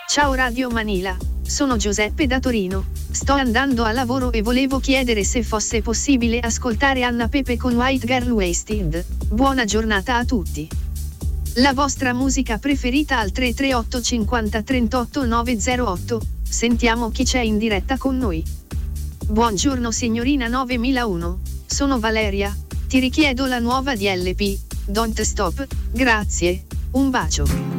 Ciao Radio Manila, sono Giuseppe da Torino, sto andando a lavoro e volevo chiedere se fosse possibile ascoltare Anna Pepe con White Girl Wasted. Buona giornata a tutti. La vostra musica preferita al 338 50 38 908, sentiamo chi c'è in diretta con noi. Buongiorno signorina 9001, sono Valeria, ti richiedo la nuova DLP, Don't Stop, grazie, un bacio.